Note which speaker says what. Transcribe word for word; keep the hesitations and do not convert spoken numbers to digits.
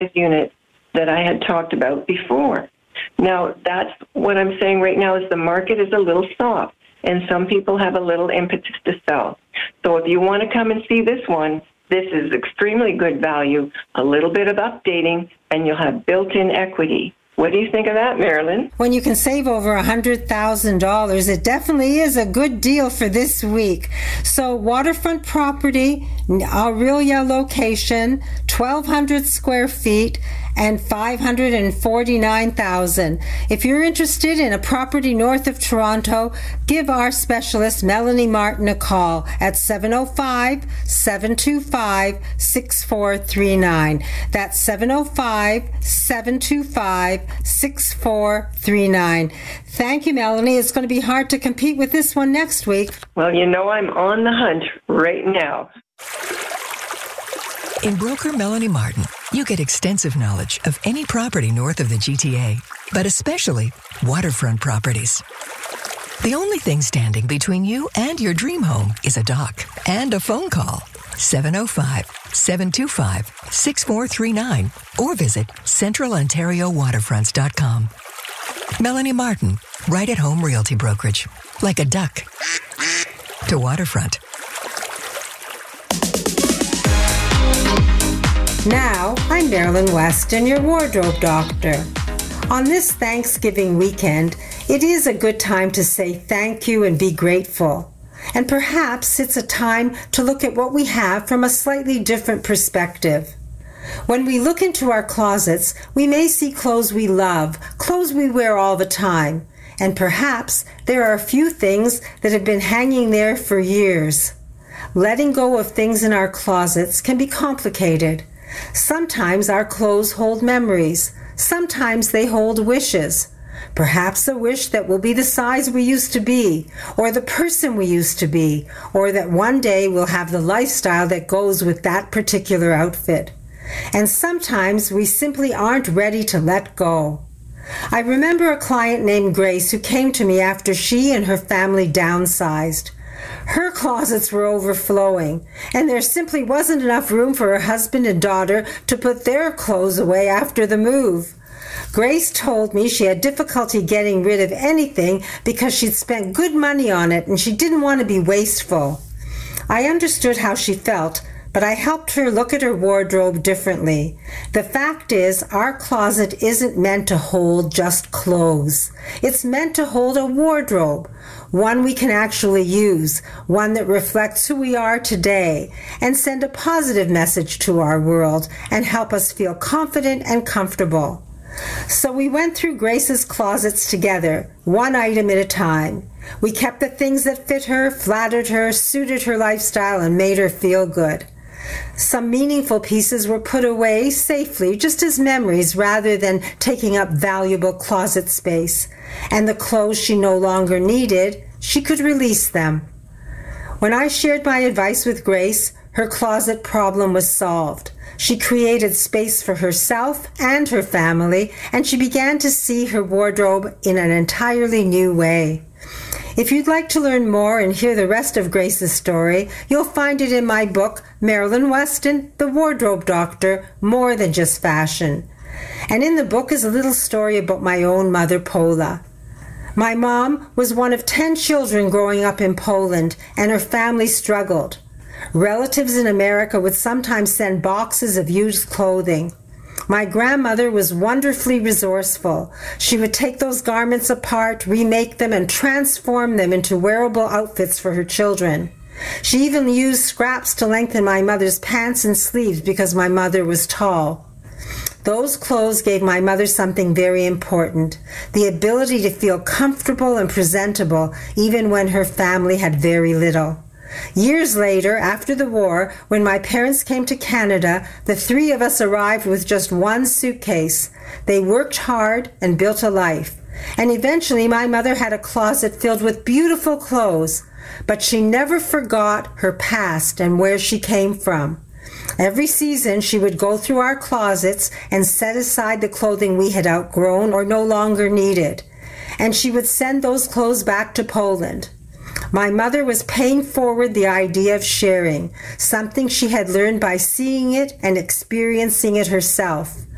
Speaker 1: unit that I had talked about before. Now, that's what I'm saying right now is the market is a little soft, and some people have a little impetus to sell. So if you want to come and see this one, this is extremely good value, a little bit of updating, and you'll have built-in equity. What do you think of that, Marilyn?
Speaker 2: When you can save over one hundred thousand dollars, it definitely is a good deal for this week. So waterfront property, Aurelia location, twelve hundred square feet, and five hundred forty-nine thousand dollars. If you're interested in a property north of Toronto, give our specialist Melanie Martin a call at seven oh five, seven two five, six four three nine. That's seven oh five, seven two five, six four three nine. Thank you, Melanie. It's going to be hard to compete with this one next week.
Speaker 1: Well, you know I'm on the hunt right now.
Speaker 3: In broker Melanie Martin, you get extensive knowledge of any property north of the G T A, but especially waterfront properties. The only thing standing between you and your dream home is a dock and a phone call. seven oh five, seven two five, six four three nine or visit central ontario waterfronts dot com. Melanie Martin, right at home realty brokerage. Like a duck to waterfront.
Speaker 2: Now, I'm Marilyn Weston, your wardrobe doctor. On this Thanksgiving weekend, it is a good time to say thank you and be grateful. And perhaps it's a time to look at what we have from a slightly different perspective. When we look into our closets, we may see clothes we love, clothes we wear all the time, and perhaps there are a few things that have been hanging there for years. Letting go of things in our closets can be complicated. Sometimes our clothes hold memories. Sometimes they hold wishes. Perhaps a wish that we'll be the size we used to be, or the person we used to be, or that one day we'll have the lifestyle that goes with that particular outfit. And sometimes we simply aren't ready to let go. I remember a client named Grace who came to me after she and her family downsized. Her closets were overflowing, and there simply wasn't enough room for her husband and daughter to put their clothes away after the move. Grace told me she had difficulty getting rid of anything because she'd spent good money on it and she didn't want to be wasteful. I understood how she felt, but I helped her look at her wardrobe differently. The fact is, our closet isn't meant to hold just clothes. It's meant to hold a wardrobe, one we can actually use, one that reflects who we are today, and send a positive message to our world and help us feel confident and comfortable. So we went through Grace's closets together, one item at a time. We kept the things that fit her, flattered her, suited her lifestyle, and made her feel good. Some meaningful pieces were put away safely, just as memories rather than taking up valuable closet space. And the clothes she no longer needed, she could release them. When I shared my advice with Grace, her closet problem was solved. She created space for herself and her family, and she began to see her wardrobe in an entirely new way. If you'd like to learn more and hear the rest of Grace's story, you'll find it in my book, Marilyn Weston, The Wardrobe Doctor, More Than Just Fashion. And in the book is a little story about my own mother, Paula. My mom was one of ten children growing up in Poland, and her family struggled. Relatives in America would sometimes send boxes of used clothing. My grandmother was wonderfully resourceful. She would take those garments apart, remake them, and transform them into wearable outfits for her children. She even used scraps to lengthen my mother's pants and sleeves because my mother was tall. Those clothes gave my mother something very important, the ability to feel comfortable and presentable even when her family had very little. Years later, after the war, when my parents came to Canada, the three of us arrived with just one suitcase. They worked hard and built a life. And eventually my mother had a closet filled with beautiful clothes, but she never forgot her past and where she came from. Every season she would go through our closets and set aside the clothing we had outgrown or no longer needed. And she would send those clothes back to Poland. My mother was paying forward the idea of sharing, something she had learned by seeing it and experiencing it herself.